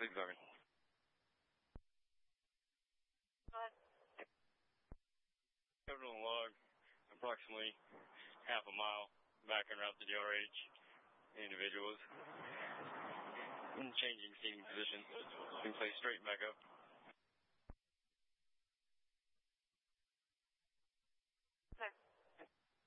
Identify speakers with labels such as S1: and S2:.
S1: zigzagging. Covered on a log, approximately half a mile back en route to DRH. Individuals in changing seating position. You can play straight back up.